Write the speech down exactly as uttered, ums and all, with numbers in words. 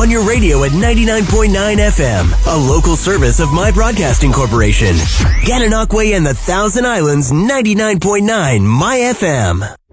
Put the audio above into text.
on your radio at ninety-nine point nine F M, a local service of My Broadcasting Corporation. Gananoque and the Thousand Islands, ninety-nine point nine My F M.